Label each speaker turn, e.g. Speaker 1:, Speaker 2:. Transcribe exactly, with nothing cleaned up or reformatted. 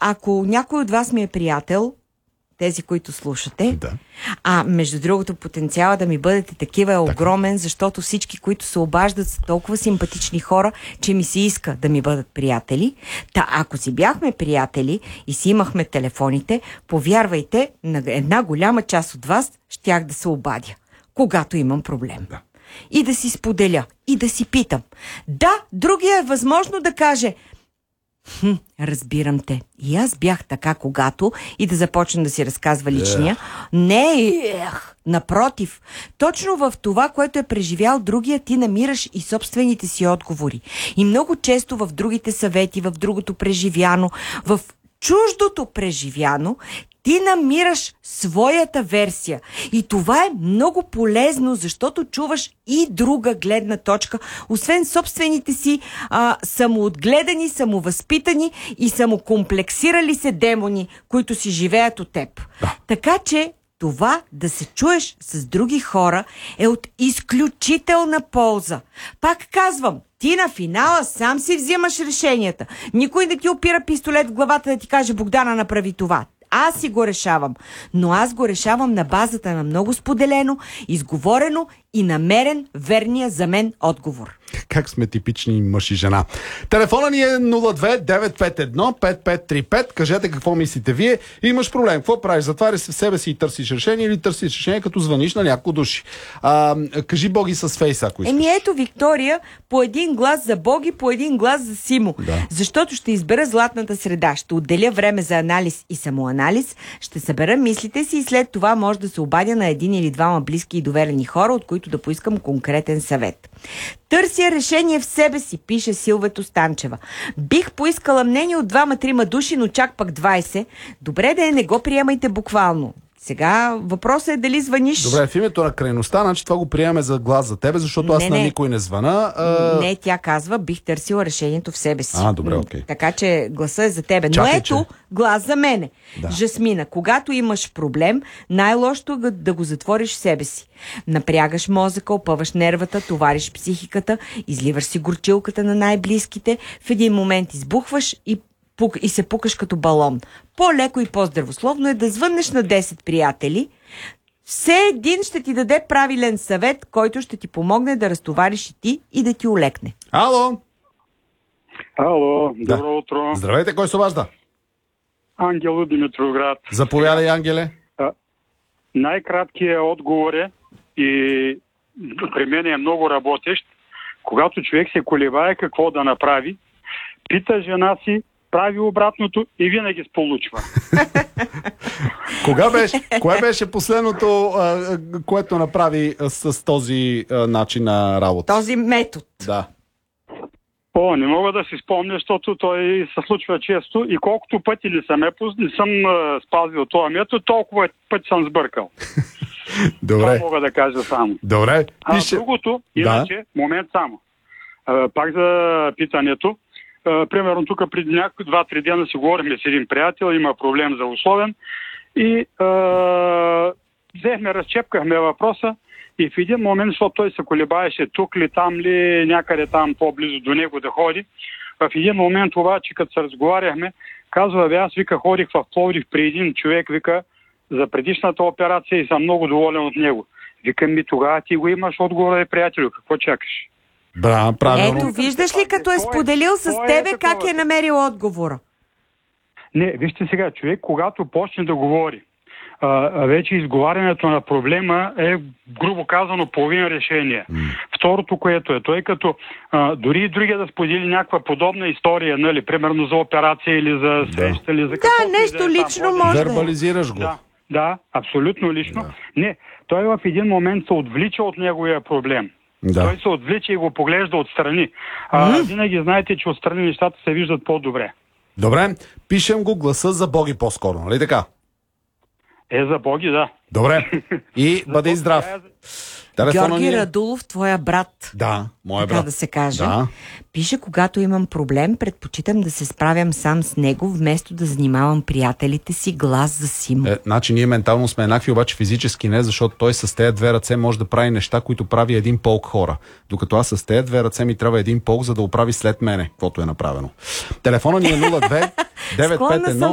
Speaker 1: ако някой от вас ми е приятел, тези, които слушате,
Speaker 2: да.
Speaker 1: а между другото потенциала да ми бъдете такива е огромен, защото всички, които се обаждат, са толкова симпатични хора, че ми се иска да ми бъдат приятели. Та ако си бяхме приятели и си имахме телефоните, повярвайте, на една голяма част от вас щях да се обадя, когато имам проблем.
Speaker 2: Да.
Speaker 1: И да си споделя, и да си питам. Да, другия е възможно да каже: Хм, разбирам те. И аз бях така, когато, и да започна да си разказва личния. Yeah. Не, ех, напротив. Точно в това, което е преживял другия, ти намираш и собствените си отговори. И много често в другите съвети, в другото преживяно, в чуждото преживяно, ти намираш своята версия. И това е много полезно, защото чуваш и друга гледна точка, освен собствените си а, самоотгледани, самовъзпитани и самокомплексирали се демони, които си живеят от теб.
Speaker 2: Да.
Speaker 1: Така че това да се чуеш с други хора е от изключителна полза. Пак казвам, ти на финала сам си взимаш решенията. Никой не ти опира пистолет в главата да ти каже: Богдана, направи това. Аз си го решавам. Но аз го решавам на базата на много споделено, изговорено и намерен верния за мен отговор.
Speaker 2: Как сме типични мъж и жена. Телефона ни е нула две девет пет едно пет пет три пет. Кажете какво мислите вие. Имаш проблем. Какво правиш? Затваряш се в себе си и търсиш решение, или търсиш решение, като звъниш на няколко души? А, кажи Боги с фейс, ако искаш.
Speaker 1: Еми ето, Виктория, по един глас за Боги, по един глас за Симо.
Speaker 2: Да.
Speaker 1: Защото ще избера златната среда. Ще отделя време за анализ и самоанализ, ще събера мислите си и след това може да се обадя на един или двама близки и доверени хора, от които да поискам конкретен съвет. Търся решение в себе си, пише Силвето Станчева. Бих поискала мнение от двама-трима души, но чак пък двайсет. Добре да е, не го приемайте буквално. Сега въпросът е дали звъниш...
Speaker 2: Добре, в името на крайността, значи това го приемаме за глас за тебе, защото аз
Speaker 1: не,
Speaker 2: на
Speaker 1: не.
Speaker 2: никой не звъна. А...
Speaker 1: Не, тя казва: бих търсила решението в себе си.
Speaker 2: А, добре, окей.
Speaker 1: Така че гласа е за тебе.
Speaker 2: Чакай,
Speaker 1: Но ето
Speaker 2: че...
Speaker 1: глас за мене.
Speaker 2: Да.
Speaker 1: Жасмина, когато имаш проблем, най-лошото е да го затвориш в себе си. Напрягаш мозъка, опъваш нервата, товариш психиката, изливаш си горчилката на най-близките, в един момент избухваш и и се пукаш като балон. По-леко и по-здравословно е да звъннеш на десет приятели. Все един ще ти даде правилен съвет, който ще ти помогне да разтовариш и ти и да ти олекне.
Speaker 2: Ало!
Speaker 3: Ало,
Speaker 2: Да.
Speaker 3: добро утро.
Speaker 2: Здравейте, кой се обажда?
Speaker 3: Ангел от Димитровград.
Speaker 2: Заповядай, Ангеле.
Speaker 3: А, най-краткият отговор е, и при мен е много работещ, когато човек се колебае какво да направи, пита жена си, прави обратното и винаги сполучва.
Speaker 2: Кога беше, кое беше последното, а, което направи а, с този а, начин на работа?
Speaker 1: Този метод.
Speaker 2: Да.
Speaker 3: О, не мога да си спомня, защото той се случва често и колкото пъти не съм, е, не съм а, спазил този метод, толкова пъти съм сбъркал.
Speaker 2: Добре.
Speaker 3: Това мога да кажа само.
Speaker 2: Добре.
Speaker 3: А
Speaker 2: Пише...
Speaker 3: другото, иначе, да. момент само. А, пак за питането. А, примерно тук преди някакви два-три дена си говорим с един приятел, има проблем за условен и а, взехме, разчепкахме въпроса и в един момент, защото той се колебаеше тук ли, там ли, някъде там по-близо до него да ходи, в един момент обаче, като се разговаряхме, казва: бе, аз вика ходих в Пловдив при един човек, вика, за предишната операция и съм много доволен от него. Викам: ми тогава ти го имаш отговора, приятелю, какво чакаш?
Speaker 2: Бра, правилно.
Speaker 1: Ето, виждаш ли, като е споделил с тебе как е намерил отговора?
Speaker 3: Не, вижте сега, човек, когато почне да говори, а, вече изговарянето на проблема е, грубо казано, половин решение. Mm. Второто, което е, той като а, дори и другия да сподели някаква подобна история, нали, примерно за операция или за среща, или за какво.
Speaker 1: Да, нещо лично може да.
Speaker 2: Вербализираш го.
Speaker 3: Да, да, абсолютно лично.
Speaker 2: Да.
Speaker 3: Не, той в един момент се отвлича от неговия проблем.
Speaker 2: Да.
Speaker 3: Той се отвлича и го поглежда отстрани. А,
Speaker 1: Mm.
Speaker 3: винаги знаете, че отстрани нещата се виждат по-добре.
Speaker 2: Добре, пишем го гласа за Боги по-скоро, нали така?
Speaker 3: Е, за Боги, да.
Speaker 2: Добре. И бъди здрав. Телефона
Speaker 1: Георги
Speaker 2: ни е...
Speaker 1: Радулов, твоя брат.
Speaker 2: Да, моя
Speaker 1: Така
Speaker 2: брат.
Speaker 1: да се каже.
Speaker 2: Да.
Speaker 1: Пише: когато имам проблем, предпочитам да се справям сам с него, вместо да занимавам приятелите си. Глас за Симо.
Speaker 2: Е, значи ние ментално сме еднакви, обаче физически не, защото той с тези две ръце може да прави неща, които прави един полк хора. Докато аз с тези две ръце ми трябва един полк, за да оправи след мене, каквото е направено. Телефона ни е нула две девет пет едно